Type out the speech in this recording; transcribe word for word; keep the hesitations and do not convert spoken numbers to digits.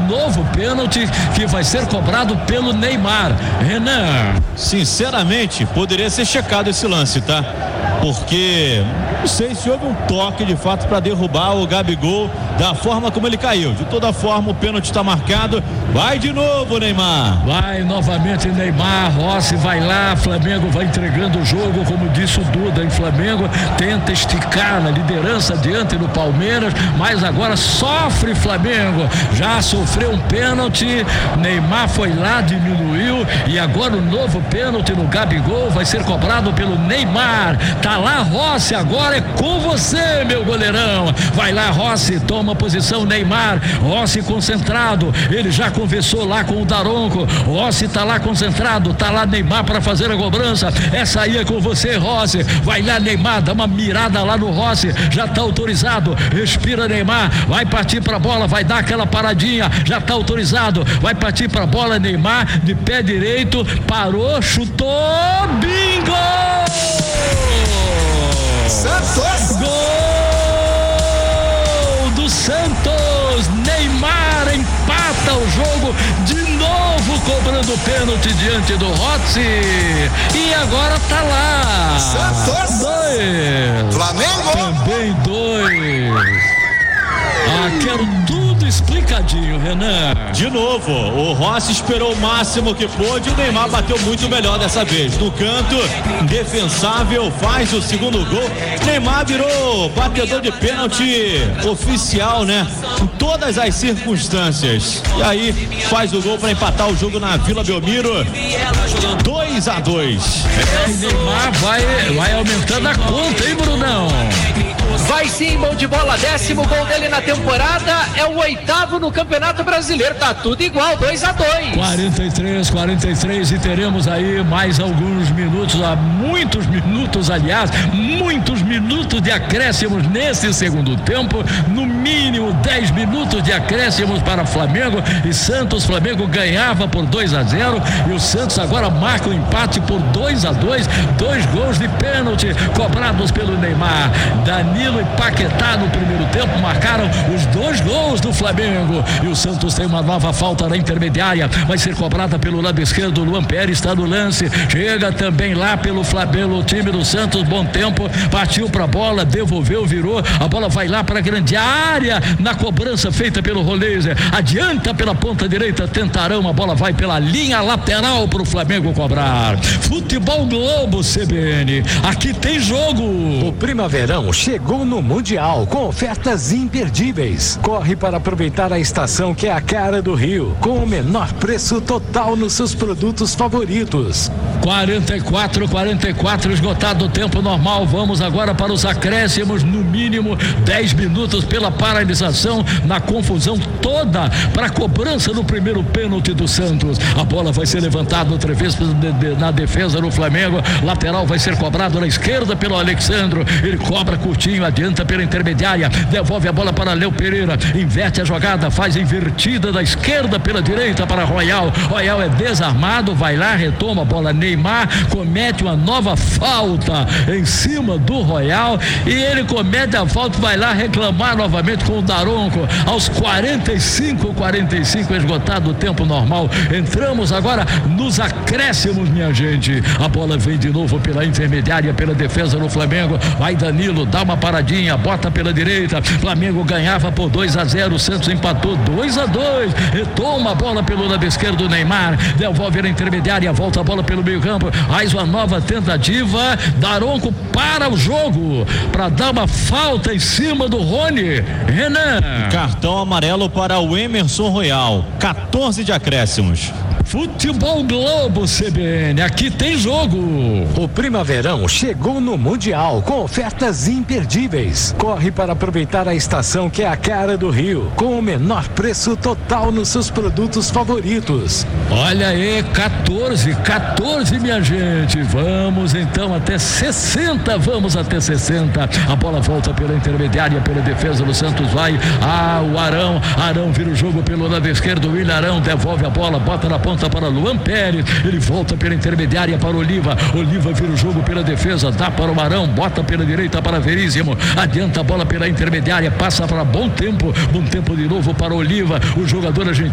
novo pênalti que vai ser cobrado pelo Neymar. Renan. Sinceramente, poderia ser checado esse lance, tá? Porque não sei se houve um toque de fato para derrubar o Gabigol da forma como ele caiu. De toda forma, o pênalti está marcado. Vai de novo, Neymar. Vai novamente Neymar. Rossi vai lá. Flamengo vai entregando o jogo, como disse o Duda. Em Flamengo tenta esticar na liderança diante do Palmeiras, mas agora sofre Flamengo. Já sofreu um pênalti. Neymar foi lá, diminuiu, e agora o novo pênalti no Gabigol vai ser cobrado pelo Neymar. Tá lá Rossi, agora é com você, meu goleirão. Vai lá Rossi, toma posição Neymar. Rossi concentrado, ele já conversou lá com o Daronco. Rossi tá lá concentrado, tá lá Neymar para fazer a cobrança. Essa aí é com você, Rossi. Vai lá Neymar, dá uma mirada lá no Rossi, já tá autorizado. Respira Neymar, vai partir pra bola, vai dar aquela paradinha, já tá autorizado. Vai partir pra bola Neymar, de pé direito, parou, chutou, bingo! Santos! Gol do Santos! Neymar empata o jogo de novo, cobrando pênalti diante do Rossi. E agora tá lá. Santos! Dois. Flamengo! Também dois. Ah, quero tudo explicadinho, Renan. De novo, o Rossi esperou o máximo que pôde. O Neymar bateu muito melhor dessa vez. No canto, indefensável, faz o segundo gol. Neymar virou batedor de pênalti oficial, né? Em todas as circunstâncias. E aí, faz o gol para empatar o jogo na Vila Belmiro. dois a dois. É, Neymar vai, vai aumentando a conta, hein, Brunão? Vai sim, bom de bola, décimo gol dele na temporada, é o oitavo no Campeonato Brasileiro, tá tudo igual, dois a dois. quarenta e três, quarenta e três, e teremos aí mais alguns minutos, há muitos minutos, aliás, muitos minutos de acréscimos nesse segundo tempo, no mínimo dez minutos de acréscimos para Flamengo e Santos. Flamengo ganhava por dois a zero e o Santos agora marca o empate por dois a dois, dois gols de pênalti cobrados pelo Neymar. Danilo e Paquetá no primeiro tempo marcaram os dois gols do Flamengo, e o Santos tem uma nova falta na intermediária, vai ser cobrada pelo lado esquerdo. O Luan Pérez está no lance, chega também lá pelo Flamengo, o time do Santos, bom tempo, partiu pra bola, devolveu, virou, a bola vai lá para a grande área, na cobrança feita pelo Roleiser, adianta pela ponta direita, tentarão, a bola vai pela linha lateral pro Flamengo cobrar. Futebol Globo C B N, aqui tem jogo. O Primaverão chegou no Mundial com ofertas imperdíveis. Corre para aproveitar a estação que é a cara do Rio, com o menor preço total nos seus produtos favoritos. quarenta e quatro, quarenta e quatro, esgotado o tempo normal. Vamos agora para os acréscimos, no mínimo dez minutos pela paralisação, na confusão toda para a cobrança do primeiro pênalti do Santos. A bola vai ser levantada outra vez na defesa do Flamengo. Lateral vai ser cobrado na esquerda pelo Alexandro. Ele cobra curtinho, adianta pela intermediária, devolve a bola para Léo Pereira, inverte a jogada, faz a invertida da esquerda pela direita para Royal. Royal é desarmado, vai lá, retoma a bola. Neymar comete uma nova falta em cima do Royal e ele comete a falta, vai lá reclamar novamente com o Daronco. Aos quarenta e cinco, quarenta e cinco, esgotado o tempo normal. Entramos agora nos acréscimos, minha gente. A bola vem de novo pela intermediária, pela defesa do Flamengo. Vai Danilo, dá uma paradinha, bota pela direita. Flamengo ganhava por dois a zero, Santos empatou dois a dois. Retoma a bola pelo lado esquerdo, Neymar devolve na intermediária, volta a bola pelo meio campo, faz uma nova tentativa. Daronco para o jogo para dar uma falta em cima do Rony. Renan. Cartão amarelo para o Emerson Royal, quatorze de acréscimos. Futebol Globo C B N, aqui tem jogo. O Primaverão chegou no Mundial com ofertas imperdíveis. Corre para aproveitar a estação que é a cara do Rio, com o menor preço total nos seus produtos favoritos. Olha aí, quatorze, quatorze, minha gente. Vamos então até sessenta, vamos até sessenta. A bola volta pela intermediária, pela defesa do Santos, vai. Ah, o Arão, Arão vira o jogo pelo lado esquerdo. O Willian Arão devolve a bola, bota na ponta para Luan Pérez, ele volta pela intermediária para Oliva, Oliva vira o jogo pela defesa, dá para o Arão, bota pela direita para Veríssimo, adianta a bola pela intermediária, passa para Bom Tempo, Bom Tempo de novo para Oliva, o jogador argentino